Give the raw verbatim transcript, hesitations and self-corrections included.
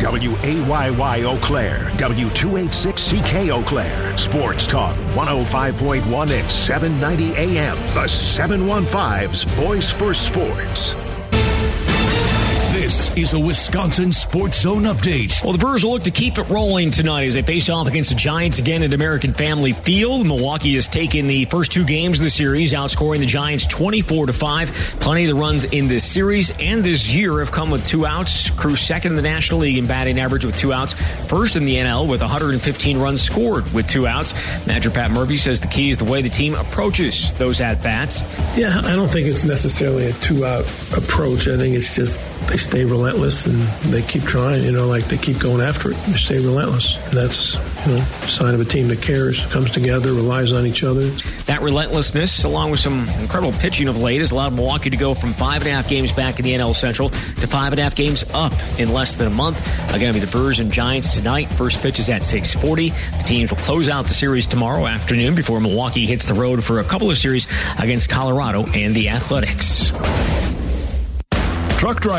W A Y Y Eau Claire, W two eighty-six C K Eau Claire. Sports Talk one oh five point one and seven ninety A M. The seven fifteen's Voice for Sports. This is a Wisconsin Sports Zone update. Well, the Brewers will look to keep it rolling tonight as they face off against the Giants again at American Family Field. Milwaukee has taken the first two games of the series, outscoring the Giants twenty-four to five. Plenty of the runs in this series and this year have come with two outs. Crew second in the National League in batting average with two outs. First in the N L with one hundred fifteen runs scored with two outs. Manager Pat Murphy says the key is the way the team approaches those at-bats. Yeah, I don't think it's necessarily a two-out approach. I think it's just they stay relentless and they keep trying, you know, like they keep going after it. They stay relentless. And that's, you know, a sign of a team that cares, comes together, relies on each other. That relentlessness, along with some incredible pitching of late, has allowed Milwaukee to go from five and a half games back in the N L Central to five and a half games up in less than a month. Again, it'll be the Brewers and Giants tonight. First pitch is at six forty. The teams will close out the series tomorrow afternoon before Milwaukee hits the road for a couple of series against Colorado and the Athletics. Truck driver.